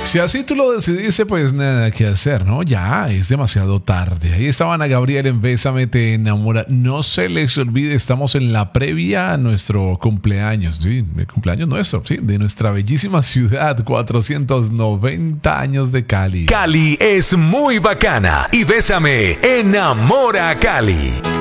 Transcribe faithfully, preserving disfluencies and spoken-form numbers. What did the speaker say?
Si así tú lo decidiste, pues nada que hacer, ¿no? Ya es demasiado tarde. Ahí estaba Ana Gabriel en Bésame, te enamora. No se les olvide, estamos en la previa a nuestro cumpleaños, sí, el cumpleaños nuestro, sí, de nuestra bellísima ciudad, cuatrocientos noventa años de Cali. Cali es muy bacana y Bésame enamora a Cali.